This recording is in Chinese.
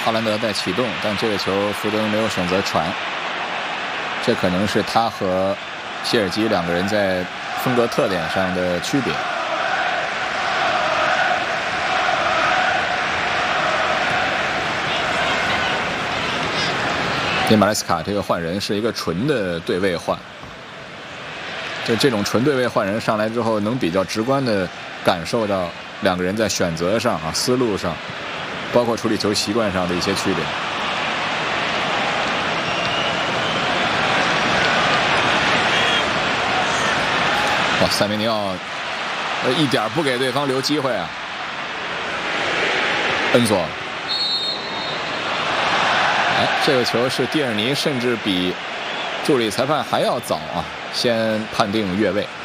哈兰德在启动，但这个球福登没有选择传，这可能是他和谢尔基两个人在风格特点上的区别。因为马莱斯卡这个换人是一个纯的对位换，就这种纯对位换人上来之后，能比较直观的感受到两个人在选择上啊、思路上，包括处理球习惯上的一些区别。哇，塞梅尼奥一点不给对方留机会啊！恩索，哎，这个球是蒂尔尼，甚至比助理裁判还要早啊，先判定越位。